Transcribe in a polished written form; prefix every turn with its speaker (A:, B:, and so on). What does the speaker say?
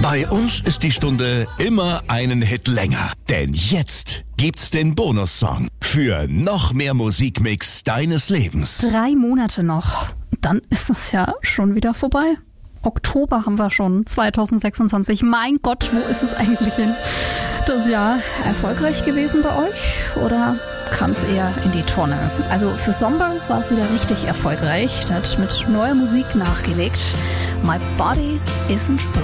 A: Bei uns ist die Stunde immer einen Hit länger. Denn jetzt gibt's den Bonussong für noch mehr Musikmix deines Lebens.
B: 3 Monate noch. Dann ist es ja schon wieder vorbei. Oktober haben wir schon, 2026. Mein Gott, wo ist es eigentlich hin? Das Jahr erfolgreich gewesen bei euch oder kann es eher in die Tonne? Also für Somber war es wieder richtig erfolgreich. Der hat mit neuer Musik nachgelegt. My Body Isn't